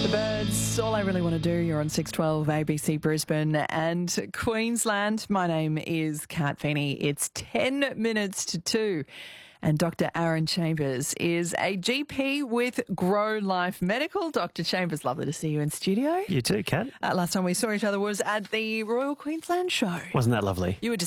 Birds, All I Really Want to Do. You're on 612 ABC Brisbane and Queensland. My name is Kat Feeney. It's 10 minutes to 2. And Dr. Aaron Chambers is a GP with Grow Life Medical. Dr. Chambers, lovely to see you in studio. You too, Kat. Last time we saw each other was at the Royal Queensland Show. Wasn't that lovely? You were